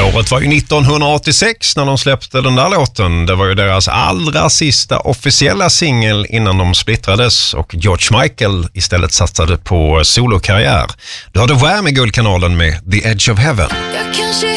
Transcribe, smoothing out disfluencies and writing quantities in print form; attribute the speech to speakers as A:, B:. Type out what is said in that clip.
A: Året var ju 1986 när de släppte den där låten. Det var ju deras allra sista officiella singel innan de splittrades och George Michael istället satsade på solokarriär. Du hörde Wham i Guldkanalen med The Edge of Heaven.
B: Jag kanske